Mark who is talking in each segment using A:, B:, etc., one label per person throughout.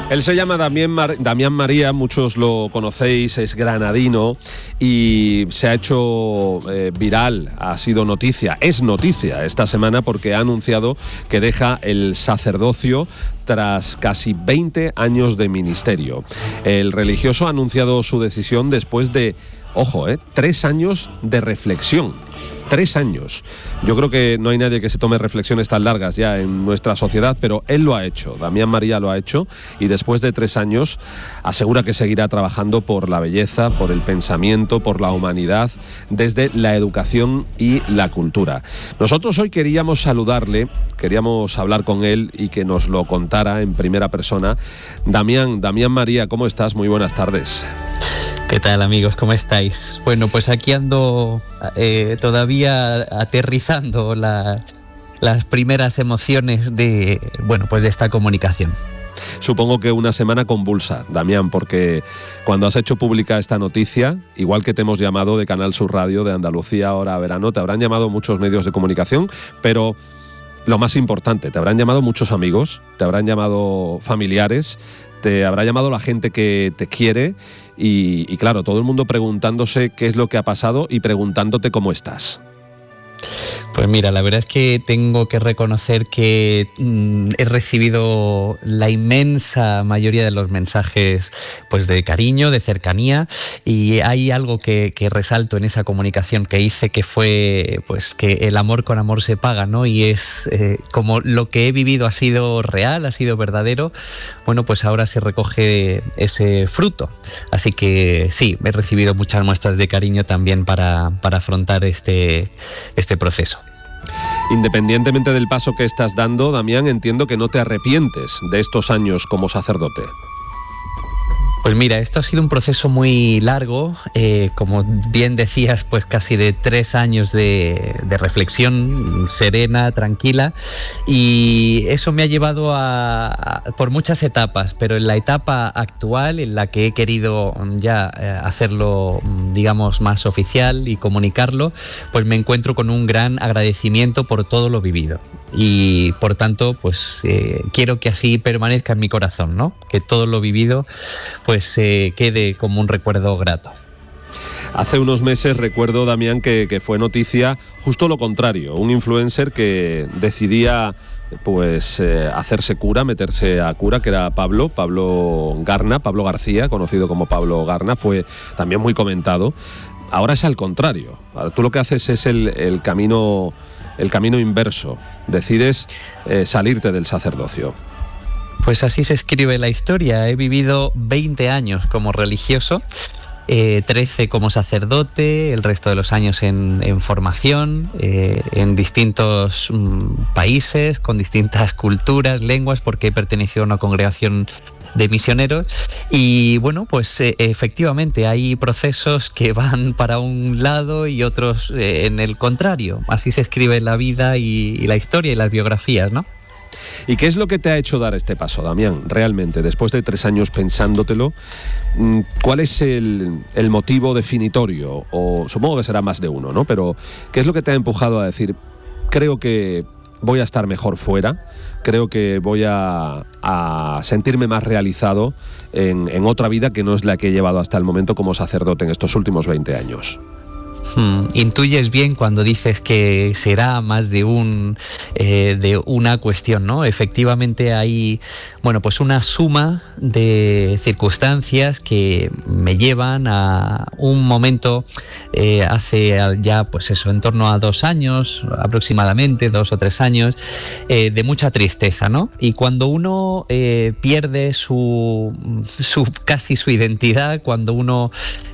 A: Él se llama Damián María, muchos lo conocéis, es granadino y se ha hecho viral, ha sido noticia, es noticia esta semana porque ha anunciado que deja el sacerdocio tras casi 20 años de ministerio. El religioso ha anunciado su decisión después de, 3 años de reflexión. 3 años. Yo creo que no hay nadie que se tome reflexiones tan largas ya en nuestra sociedad, pero él lo ha hecho, Damián María lo ha hecho, y después de 3 años asegura que seguirá trabajando por la belleza, por el pensamiento, por la humanidad, desde la educación y la cultura. Nosotros hoy queríamos saludarle, queríamos hablar con él y que nos lo contara en primera persona. Damián María, ¿cómo estás? Muy buenas tardes.
B: ¿Qué tal, amigos? ¿Cómo estáis? Bueno, pues aquí ando todavía aterrizando las primeras emociones de esta comunicación.
A: Supongo que una semana convulsa, Damián, porque cuando has hecho pública esta noticia, igual que te hemos llamado de Canal Sur Radio, de Andalucía Ahora Verano, te habrán llamado muchos medios de comunicación, pero lo más importante, te habrán llamado muchos amigos, te habrán llamado familiares, te habrá llamado la gente que te quiere y claro, todo el mundo preguntándose qué es lo que ha pasado y preguntándote cómo estás.
B: Pues mira, la verdad es que tengo que reconocer que he recibido la inmensa mayoría de los mensajes pues de cariño, de cercanía, y hay algo que resalto en esa comunicación que hice, que fue pues que el amor con amor se paga, ¿no? Y es como lo que he vivido ha sido real, ha sido verdadero, bueno, pues ahora se recoge ese fruto. Así que sí, he recibido muchas muestras de cariño también para afrontar este proceso.
A: Independientemente del paso que estás dando, Damián, entiendo que no te arrepientes de estos años como sacerdote.
B: Pues mira, esto ha sido un proceso muy largo, como bien decías, pues casi de 3 años de reflexión serena, tranquila, y eso me ha llevado por muchas etapas, pero en la etapa actual, en la que he querido ya hacerlo, digamos, más oficial y comunicarlo, pues me encuentro con un gran agradecimiento por todo lo vivido. Y por tanto, pues quiero que así permanezca en mi corazón, ¿no? Que todo lo vivido pues quede como un recuerdo grato.
A: Hace unos meses recuerdo, Damián, que fue noticia justo lo contrario, un influencer que decidía pues hacerse cura, meterse a cura, que era Pablo García, conocido como Pablo Garna, fue también muy comentado. Ahora es al contrario, ahora tú lo que haces es el camino inverso, decides salirte del sacerdocio.
B: Pues así se escribe la historia. He vivido 20 años como religioso, 13 como sacerdote, el resto de los años en formación, en distintos países, con distintas culturas, lenguas, porque he pertenecido a una congregación de misioneros. Y bueno, pues efectivamente hay procesos que van para un lado y otros en el contrario. Así se escribe la vida y la historia y las biografías, ¿no?
A: ¿Y qué es lo que te ha hecho dar este paso, Damián? Realmente, después de 3 años pensándotelo, ¿cuál es el motivo definitorio? O supongo que será más de uno, ¿no? Pero ¿qué es lo que te ha empujado a decir, creo que voy a estar mejor fuera, creo que voy a sentirme más realizado en otra vida que no es la que he llevado hasta el momento como sacerdote en estos últimos 20 años?
B: Intuyes bien cuando dices que será más de una cuestión, ¿no? Efectivamente hay, bueno, pues una suma de circunstancias que me llevan a un momento hace ya, pues eso, en torno a 2 años, aproximadamente 2 o 3 años, de mucha tristeza, ¿no? Y cuando uno pierde casi su identidad, cuando uno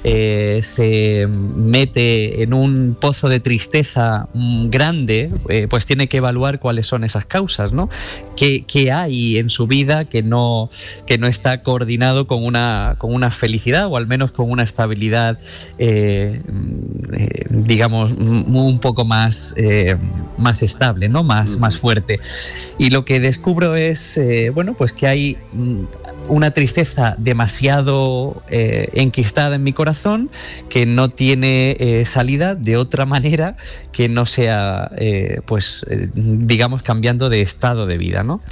B: se mete en un pozo de tristeza grande, pues tiene que evaluar cuáles son esas causas, ¿no? ¿Qué hay en su vida que no está coordinado con una felicidad o al menos con una estabilidad, digamos, un poco más estable, ¿no? Más fuerte. Y lo que descubro es, bueno, pues que hay una tristeza demasiado enquistada en mi corazón, que no tiene salida de otra manera que no sea, digamos, cambiando de estado de vida, ¿no?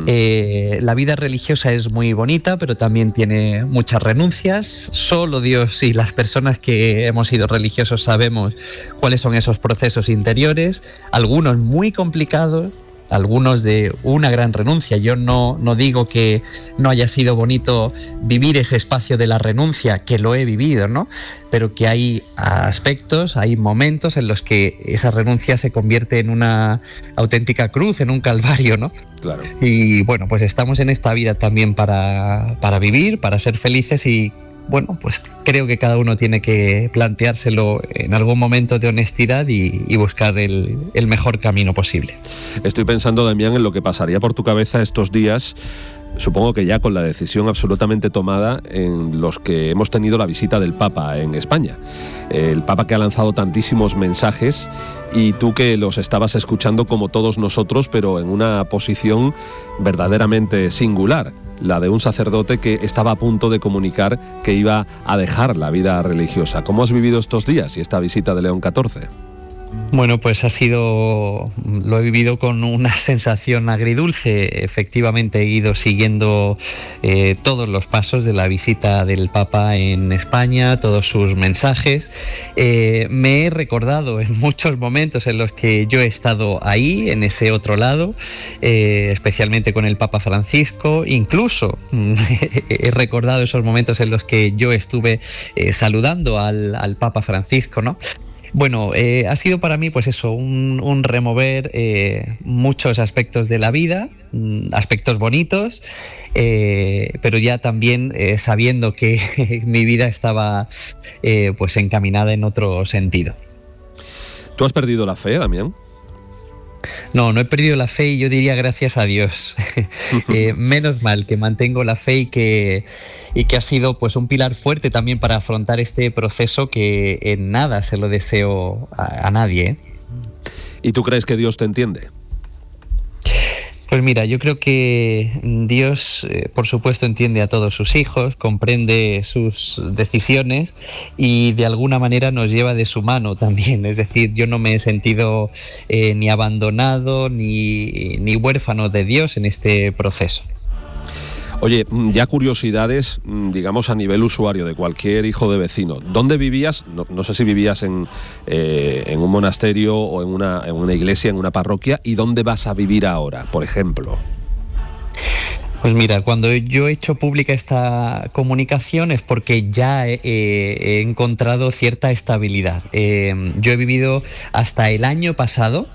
B: La vida religiosa es muy bonita, pero también tiene muchas renuncias. Solo Dios y las personas que hemos sido religiosos sabemos cuáles son esos procesos interiores, algunos muy complicados, algunos de una gran renuncia. Yo no digo que no haya sido bonito vivir ese espacio de la renuncia, que lo he vivido, ¿no? Pero que hay aspectos, hay momentos en los que esa renuncia se convierte en una auténtica cruz, en un calvario, ¿no?
A: Claro.
B: Y bueno, pues estamos en esta vida también para vivir, para ser felices, y bueno, pues creo que cada uno tiene que planteárselo en algún momento de honestidad y buscar el mejor camino posible.
A: Estoy pensando, Damián, en lo que pasaría por tu cabeza estos días, supongo que ya con la decisión absolutamente tomada, en los que hemos tenido la visita del Papa en España. El Papa que ha lanzado tantísimos mensajes y tú que los estabas escuchando como todos nosotros, pero en una posición verdaderamente singular, la de un sacerdote que estaba a punto de comunicar que iba a dejar la vida religiosa. ¿Cómo has vivido estos días y esta visita de León XIV?
B: Bueno, pues lo he vivido con una sensación agridulce. Efectivamente he ido siguiendo todos los pasos de la visita del Papa en España, todos sus mensajes. Me he recordado en muchos momentos en los que yo he estado ahí, en ese otro lado, especialmente con el Papa Francisco. Incluso he recordado esos momentos en los que yo estuve saludando al Papa Francisco, ¿no? Bueno, ha sido para mí pues eso, un remover muchos aspectos de la vida, aspectos bonitos, pero ya también sabiendo que mi vida estaba pues encaminada en otro sentido.
A: ¿Tú has perdido la fe, Damián?
B: No he perdido la fe, y yo diría gracias a Dios. Menos mal que mantengo la fe y que ha sido pues un pilar fuerte también para afrontar este proceso que en nada se lo deseo a nadie, ¿eh?
A: ¿Y tú crees que Dios te entiende?
B: Pues mira, yo creo que Dios, por supuesto, entiende a todos sus hijos, comprende sus decisiones y de alguna manera nos lleva de su mano también. Es decir, yo no me he sentido ni abandonado ni huérfano de Dios en este proceso.
A: Oye, ya curiosidades, digamos, a nivel usuario de cualquier hijo de vecino. ¿Dónde vivías? No sé si vivías en un monasterio o en una iglesia, en una parroquia. ¿Y dónde vas a vivir ahora, por ejemplo?
B: Pues mira, cuando yo he hecho pública esta comunicación es porque ya he encontrado cierta estabilidad. Yo he vivido hasta el año pasado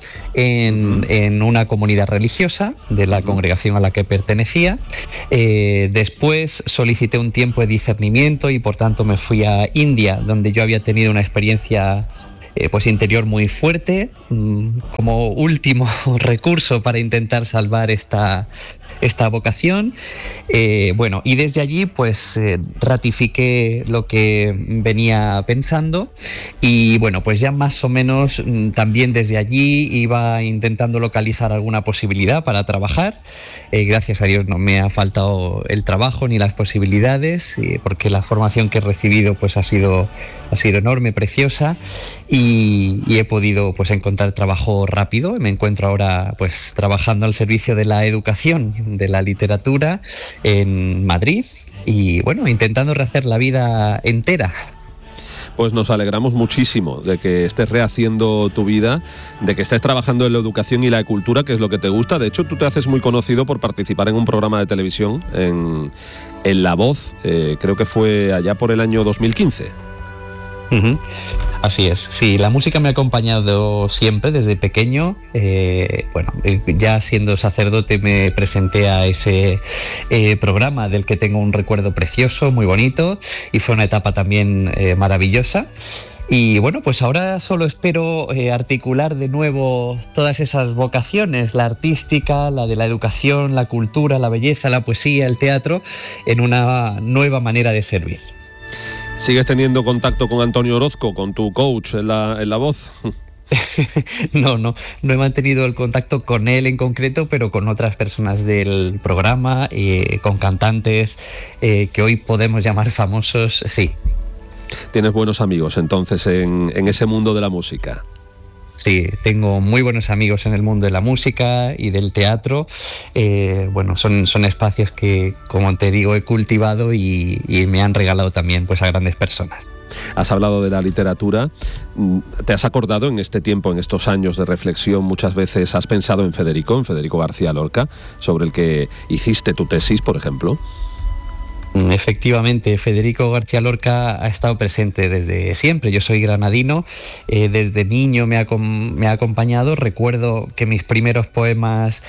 B: en una comunidad religiosa de la congregación a la que pertenecía. Después solicité un tiempo de discernimiento y por tanto me fui a India, donde yo había tenido una experiencia pues interior muy fuerte, como último recurso para intentar salvar esta vocación. Bueno, y desde allí pues ratifiqué lo que venía pensando y bueno, pues ya más o menos también desde allí iba intentando localizar alguna posibilidad para trabajar. Gracias a Dios no me ha faltado el trabajo ni las posibilidades, porque la formación que he recibido pues ha sido enorme, preciosa, y he podido pues encontrar trabajo rápido. Me encuentro ahora pues trabajando al servicio de la educación, de la literatura en Madrid, y bueno, intentando rehacer la vida entera.
A: Pues nos alegramos muchísimo de que estés rehaciendo tu vida, de que estés trabajando en la educación y la cultura, que es lo que te gusta. De hecho, tú te haces muy conocido por participar en un programa de televisión en La Voz, creo que fue allá por el año 2015.
B: Así es, sí, la música me ha acompañado siempre desde pequeño. Bueno, ya siendo sacerdote me presenté a ese programa del que tengo un recuerdo precioso, muy bonito, y fue una etapa también maravillosa. Y bueno, pues ahora solo espero articular de nuevo todas esas vocaciones, la artística, la de la educación, la cultura, la belleza, la poesía, el teatro, en una nueva manera de servir. ¿Sigues teniendo contacto con Antonio Orozco, con tu coach en la Voz? No he mantenido el contacto con él en concreto, pero con otras personas del programa, con cantantes que hoy podemos llamar famosos, sí.
A: ¿Tienes buenos amigos entonces en ese mundo de la música?
B: Sí, tengo muy buenos amigos en el mundo de la música y del teatro. Son espacios que, como te digo, he cultivado y me han regalado también pues a grandes personas.
A: Has hablado de la literatura. ¿Te has acordado en este tiempo, en estos años de reflexión, muchas veces has pensado en Federico García Lorca, sobre el que hiciste tu tesis, por ejemplo?
B: Efectivamente, Federico García Lorca ha estado presente desde siempre. Yo soy granadino, desde niño me ha acompañado. Recuerdo que mis primeros poemas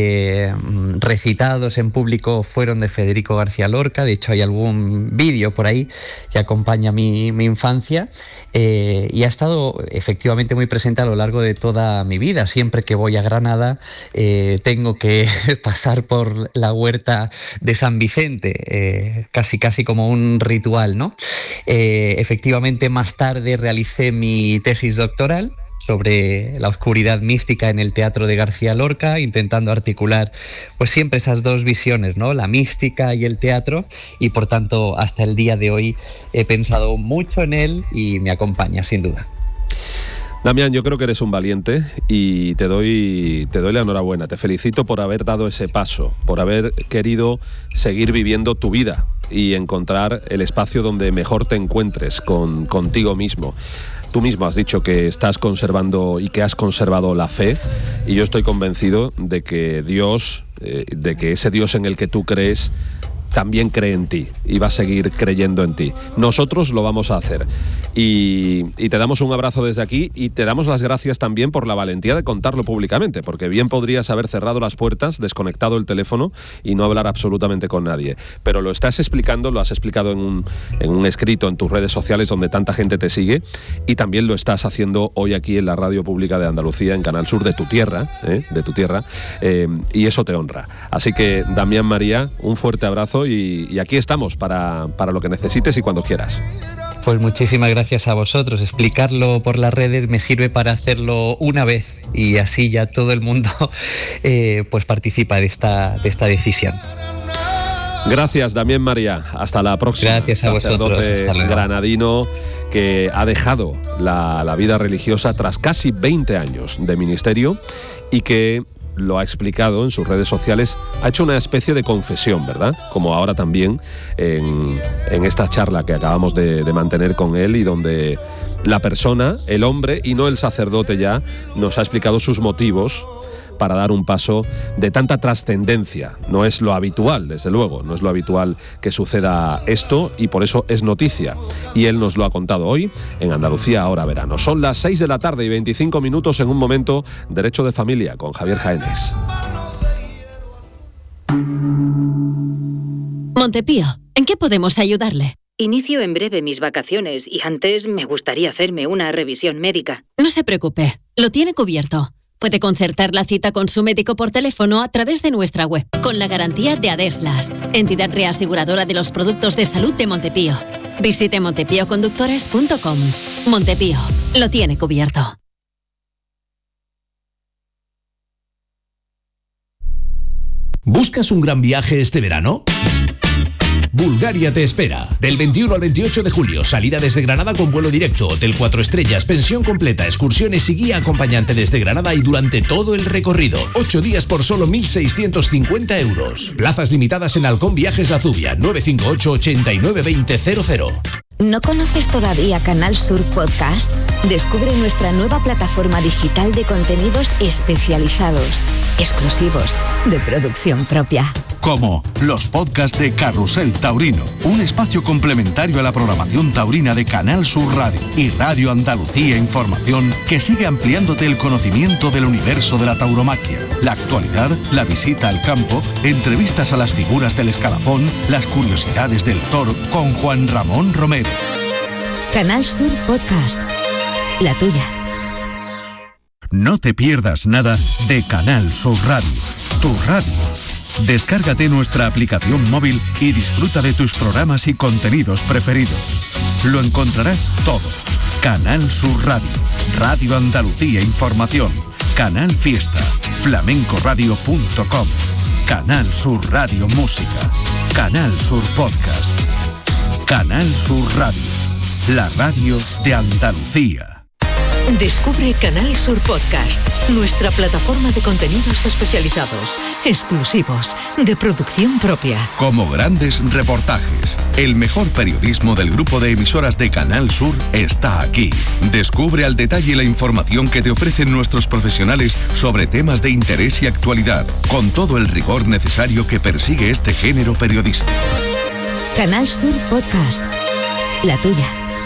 B: recitados en público fueron de Federico García Lorca. De hecho, hay algún vídeo por ahí que acompaña mi infancia, y ha estado efectivamente muy presente a lo largo de toda mi vida. Siempre que voy a Granada tengo que pasar por la huerta de San Vicente, casi como un ritual, ¿no? Efectivamente, más tarde realicé mi tesis doctoral sobre la oscuridad mística en el teatro de García Lorca, intentando articular pues siempre esas dos visiones, ¿no? La mística y el teatro, y por tanto hasta el día de hoy he pensado mucho en él y me acompaña sin duda.
A: Damián, yo creo que eres un valiente y te doy la enhorabuena. Te felicito por haber dado ese paso, por haber querido seguir viviendo tu vida y encontrar el espacio donde mejor te encuentres contigo mismo. Tú mismo has dicho que estás conservando y que has conservado la fe, y yo estoy convencido de que Dios, de que ese Dios en el que tú crees, también cree en ti y va a seguir creyendo en ti. Nosotros lo vamos a hacer. Y te damos un abrazo desde aquí y te damos las gracias también por la valentía de contarlo públicamente, porque bien podrías haber cerrado las puertas, desconectado el teléfono y no hablar absolutamente con nadie. Pero lo estás explicando, lo has explicado en un escrito en tus redes sociales donde tanta gente te sigue, y también lo estás haciendo hoy aquí en la Radio Pública de Andalucía, en Canal Sur de tu tierra, y eso te honra. Así que, Damián María, un fuerte abrazo y aquí estamos para lo que necesites y cuando quieras.
B: Pues muchísimas gracias a vosotros. Explicarlo por las redes me sirve para hacerlo una vez y así ya todo el mundo pues participa de esta decisión.
A: Gracias, Damián María. Hasta la próxima.
B: Gracias a vosotros.
A: Sacerdote granadino que ha dejado la vida religiosa tras casi 20 años de ministerio y que lo ha explicado en sus redes sociales, ha hecho una especie de confesión, ¿verdad? Como ahora también en esta charla que acabamos de mantener con él, y donde la persona, el hombre y no el sacerdote ya, nos ha explicado sus motivos para dar un paso de tanta trascendencia. No es lo habitual, desde luego, no es lo habitual que suceda esto, y por eso es noticia. Y él nos lo ha contado hoy en Andalucía Ahora Verano. Son las 6 de la tarde y 25 minutos. En un momento, Derecho de Familia con Javier Jaénes.
C: Montepío, ¿en qué podemos ayudarle?
D: Inicio en breve mis vacaciones y antes me gustaría hacerme una revisión médica.
C: No se preocupe, lo tiene cubierto. Puede concertar la cita con su médico por teléfono a través de nuestra web, con la garantía de Adeslas, entidad reaseguradora de los productos de salud de Montepío. Visite montepioconductores.com. Montepío, lo tiene cubierto.
E: ¿Buscas un gran viaje este verano? Bulgaria te espera. Del 21 al 28 de julio, salida desde Granada con vuelo directo, hotel 4 estrellas, pensión completa, excursiones y guía acompañante desde Granada y durante todo el recorrido. 8 días por solo 1.650 euros. Plazas limitadas en Halcón Viajes La Zubia, 958 89 20 00.
F: ¿No conoces todavía Canal Sur Podcast? Descubre nuestra nueva plataforma digital de contenidos especializados, exclusivos, de producción propia.
G: Como los podcasts de Carrusel Taurino, un espacio complementario a la programación taurina de Canal Sur Radio y Radio Andalucía Información, que sigue ampliándote el conocimiento del universo de la tauromaquia, la actualidad, la visita al campo, entrevistas a las figuras del escalafón, las curiosidades del toro con Juan Ramón Romero.
F: Canal Sur Podcast, la tuya.
G: No te pierdas nada de Canal Sur Radio, tu radio. Descárgate nuestra aplicación móvil y disfruta de tus programas y contenidos preferidos. Lo encontrarás todo. Canal Sur Radio, Radio Andalucía Información, Canal Fiesta, flamencoradio.com, Canal Sur Radio Música, Canal Sur Podcast, Canal Sur Radio, la radio de Andalucía.
H: Descubre Canal Sur Podcast, nuestra plataforma de contenidos especializados, exclusivos, de producción propia.
G: Como grandes reportajes, el mejor periodismo del grupo de emisoras de Canal Sur está aquí. Descubre al detalle la información que te ofrecen nuestros profesionales sobre temas de interés y actualidad, con todo el rigor necesario que persigue este género periodístico.
F: Canal Sur Podcast, la tuya.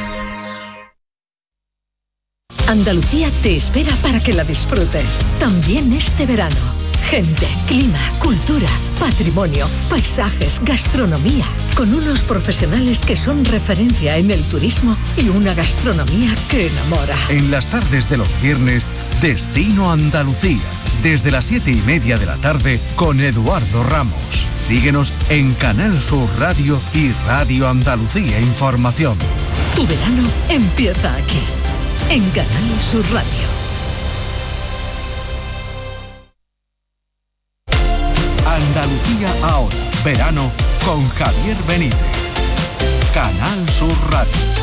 H: Andalucía te espera para que la disfrutes, también este verano. Gente, clima, cultura, patrimonio, paisajes, gastronomía, con unos profesionales que son referencia en el turismo y una gastronomía que enamora.
G: En las tardes de los viernes, Destino Andalucía, desde las 7:30 de la tarde con Eduardo Ramos. Síguenos en Canal Sur Radio y Radio Andalucía Información.
H: Tu verano empieza aquí, en Canal Sur Radio.
G: Andalucía ahora, verano con Javier Benítez. Canal Sur Radio.